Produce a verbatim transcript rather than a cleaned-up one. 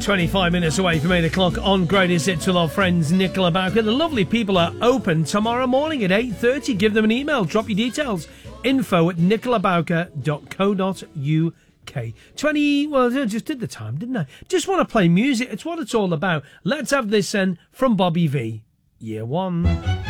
twenty-five minutes away from eight o'clock on Greatest Hits with our friends Nicola Bowker. The lovely people are open tomorrow morning at eight thirty. Give them an email. Drop your details. Info at nicola bowker dot co dot uk. twenty, well, I just did the time, didn't I? Just want to play music. It's what it's all about. Let's have this then from Bobby V. Year one.